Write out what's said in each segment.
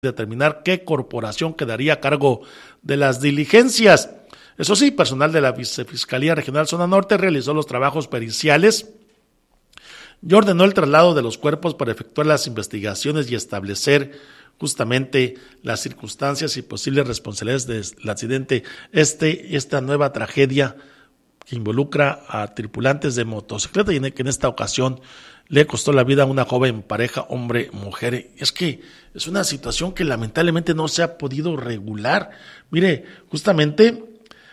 determinar qué corporación quedaría a cargo de las diligencias. Eso sí, personal de la Vicefiscalía Regional Zona Norte realizó los trabajos periciales y ordenó el traslado de los cuerpos para efectuar las investigaciones y establecer justamente las circunstancias y posibles responsabilidades del accidente. Esta nueva tragedia que involucra a tripulantes de motocicleta y que en esta ocasión le costó la vida a una joven pareja, hombre-mujer. Es que es una situación que lamentablemente no se ha podido regular. Mire, justamente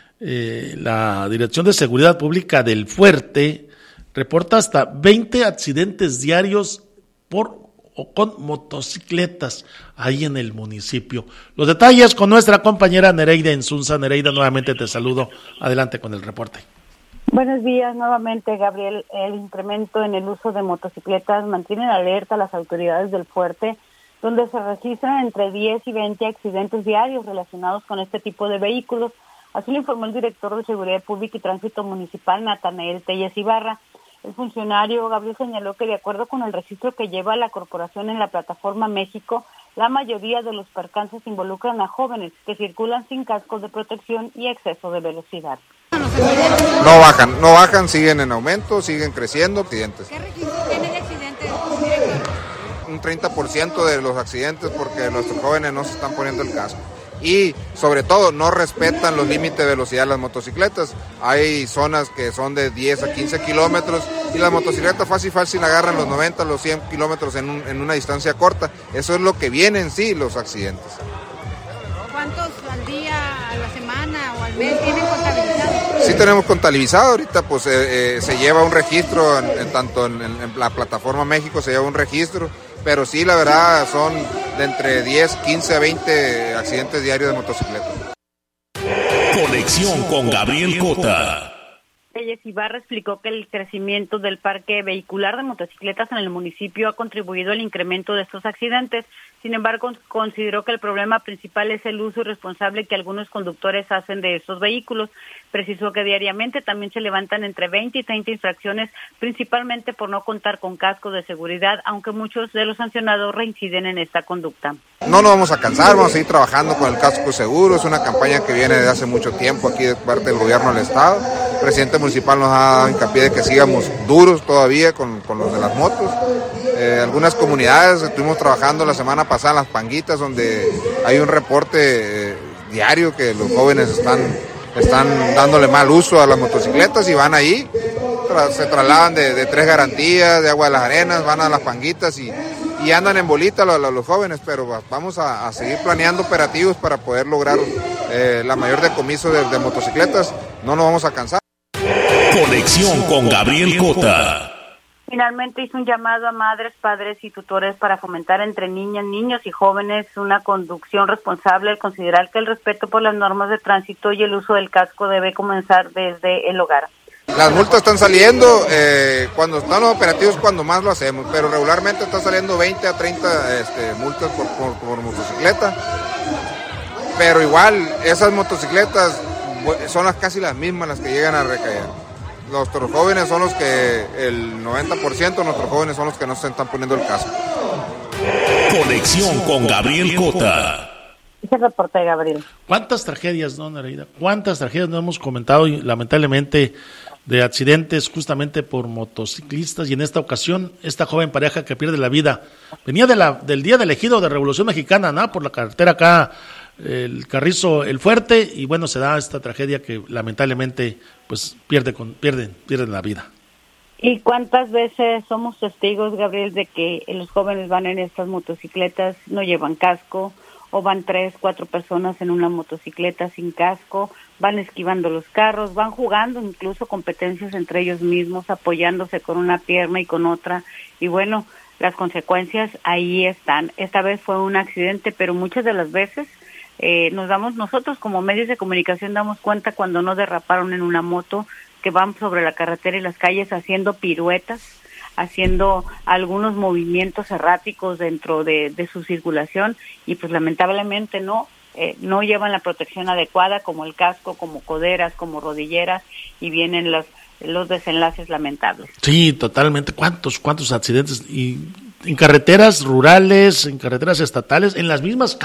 la Dirección de Seguridad Pública del Fuerte reporta hasta 20 accidentes diarios con motocicletas ahí en el municipio. Los detalles con nuestra compañera Nereida Insunza. Nereida, nuevamente te saludo. Adelante con el reporte. Buenos días nuevamente, Gabriel. El incremento en el uso de motocicletas mantiene en alerta a las autoridades del Fuerte, donde se registran entre 10 y 20 accidentes diarios relacionados con este tipo de vehículos. Así lo informó el director de Seguridad Pública y Tránsito Municipal, Natanael Telles Ibarra. El funcionario, Gabriel, señaló que de acuerdo con el registro que lleva la corporación en la plataforma México, la mayoría de los percances involucran a jóvenes que circulan sin cascos de protección y exceso de velocidad. No bajan, siguen en aumento, siguen creciendo. Accidentes. ¿Qué registro tiene de accidentes? Un 30% de los accidentes porque nuestros jóvenes no se están poniendo el casco. Y sobre todo no respetan los límites de velocidad de las motocicletas. Hay zonas que son de 10 a 15 kilómetros y las motocicletas fácil agarran los 90, los 100 kilómetros en una distancia corta. Eso es lo que viene en sí los accidentes. ¿Cuántos al día, a la semana o al mes tienen contabilizados? Sí tenemos contabilizado, ahorita pues se lleva un registro, tanto en la plataforma México se lleva un registro, pero sí la verdad son de entre 10, 15 a 20 accidentes diarios de motocicleta. Conexión con Gabriel Cota. Telles Ibarra explicó que el crecimiento del parque vehicular de motocicletas en el municipio ha contribuido al incremento de estos accidentes. Sin embargo, consideró que el problema principal es el uso irresponsable que algunos conductores hacen de estos vehículos. Precisó que diariamente también se levantan entre 20 y 30 infracciones, principalmente por no contar con casco de seguridad, aunque muchos de los sancionados reinciden en esta conducta. No nos vamos a cansar, vamos a seguir trabajando con el casco seguro. Es una campaña que viene desde hace mucho tiempo aquí de parte del gobierno del estado. El presidente municipal nos ha dado hincapié de que sigamos duros todavía con los de las motos. Algunas comunidades estuvimos trabajando la semana pasada en Las Panguitas, donde hay un reporte diario que los jóvenes están dándole mal uso a las motocicletas y van ahí, se trasladan de Tres Garantías, de Agua de las Arenas, van a Las Panguitas y andan en bolita los jóvenes, pero vamos a seguir planeando operativos para poder lograr la mayor decomiso de motocicletas. No nos vamos a cansar. Conexión con Gabriel Cota. Finalmente hizo un llamado a madres, padres y tutores para fomentar entre niñas, niños y jóvenes una conducción responsable al considerar que el respeto por las normas de tránsito y el uso del casco debe comenzar desde el hogar. Las multas están saliendo, cuando están los operativos cuando más lo hacemos, pero regularmente están saliendo 20 a 30 multas por motocicleta. Pero igual, esas motocicletas son casi las mismas las que llegan a recaer. Nuestros jóvenes son los que, el 90% de nuestros jóvenes son los que no se están poniendo el casco. Conexión con Gabriel Cota. Ese reporte, Gabriel. ¿Cuántas tragedias, no, Nereida? ¿Cuántas tragedias no hemos comentado y lamentablemente de accidentes justamente por motociclistas? Y en esta ocasión, esta joven pareja que pierde la vida venía del día del ejido de Revolución Mexicana, ¿no? Por la carretera acá, el Carrizo, el Fuerte, y bueno, se da esta tragedia que lamentablemente pues pierden la vida. ¿Y cuántas veces somos testigos, Gabriel, de que los jóvenes van en estas motocicletas, no llevan casco, o van 3, 4 personas en una motocicleta sin casco, van esquivando los carros, van jugando incluso competencias entre ellos mismos, apoyándose con una pierna y con otra, y bueno, las consecuencias ahí están. Esta vez fue un accidente, pero muchas de las veces nosotros como medios de comunicación damos cuenta cuando no derraparon en una moto, que van sobre la carretera y las calles haciendo piruetas, haciendo algunos movimientos erráticos dentro de su circulación y pues lamentablemente no llevan la protección adecuada, como el casco, como coderas, como rodilleras, y vienen los desenlaces lamentables. Sí, totalmente. ¿Cuántos accidentes? Y en carreteras rurales, en carreteras estatales, en las mismas